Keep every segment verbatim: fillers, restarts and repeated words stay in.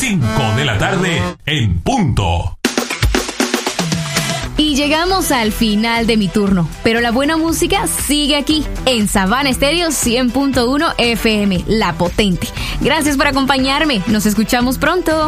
cinco de la tarde en punto. Y llegamos al final de mi turno, pero la buena música sigue aquí, en Sabana Estéreo cien punto uno F M, La Potente. Gracias por acompañarme, nos escuchamos pronto.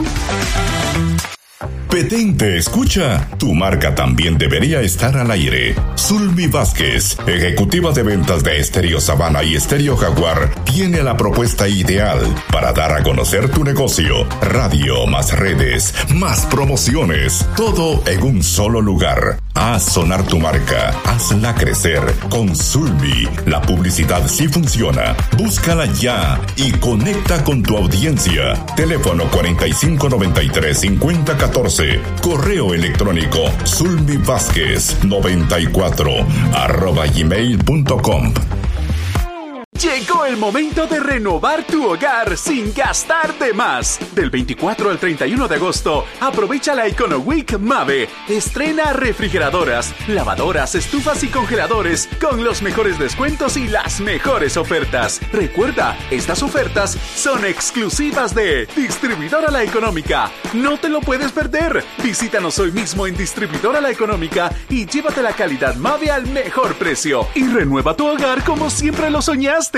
Petente escucha, tu marca también debería estar al aire. Zulmi Vázquez, ejecutiva de ventas de Estéreo Sabana y Estéreo Jaguar, tiene la propuesta ideal para dar a conocer tu negocio. Radio, más redes, más promociones, todo en un solo lugar. Haz sonar tu marca, hazla crecer con Zulmi. La publicidad sí funciona. Búscala ya y conecta con tu audiencia. Teléfono cuarenta y cinco noventa y tres cincuenta catorce. Correo electrónico zulmi vázquez noventa y cuatro arroba gmail punto com. Llegó el momento de renovar tu hogar sin gastar de más. Del veinticuatro al treinta y uno de agosto, aprovecha la Econo Week Mave. Estrena refrigeradoras, lavadoras, estufas y congeladores con los mejores descuentos y las mejores ofertas. Recuerda, estas ofertas son exclusivas de Distribuidora La Económica. No te lo puedes perder. Visítanos hoy mismo en Distribuidora La Económica y llévate la calidad Mave al mejor precio. Y renueva tu hogar como siempre lo soñaste.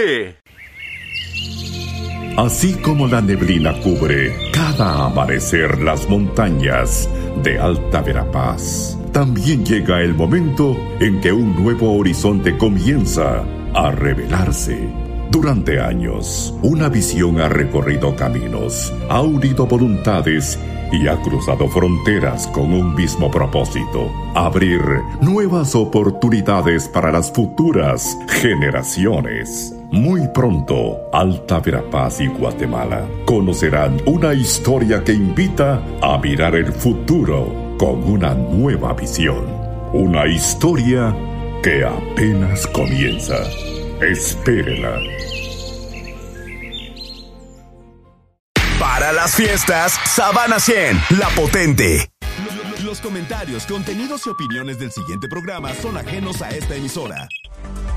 Así como la neblina cubre cada amanecer las montañas de Alta Verapaz, también llega el momento en que un nuevo horizonte comienza a revelarse. Durante años, una visión ha recorrido caminos, ha unido voluntades y ha cruzado fronteras con un mismo propósito: abrir nuevas oportunidades para las futuras generaciones. Muy pronto, Alta Verapaz y Guatemala conocerán una historia que invita a mirar el futuro con una nueva visión. Una historia que apenas comienza. Espérela. Para las fiestas, Sabana cien, La Potente. Los comentarios, contenidos y opiniones del siguiente programa son ajenos a esta emisora.